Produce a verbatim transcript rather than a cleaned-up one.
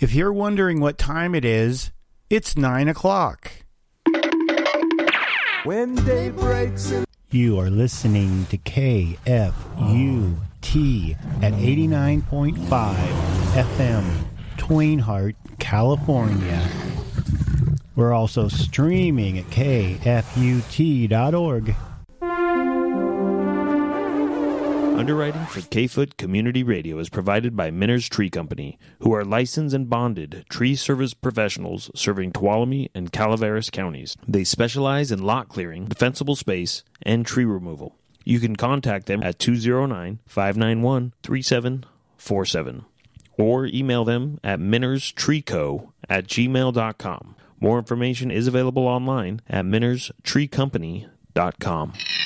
If you're wondering what time it is, it's nine o'clock. When day breaks in- You are listening to K F U T at eighty-nine point five F M, Twainhart, California. We're also streaming at K F U T dot org. Underwriting for K-Foot Community Radio is provided by Minners Tree Company, who are licensed and bonded tree service professionals serving Tuolumne and Calaveras counties. They specialize in lot clearing, defensible space, and tree removal. You can contact them at two oh nine, five nine one, three seven four seven or email them at minnerstreeco at gmail dot com. More information is available online at minners tree company dot com.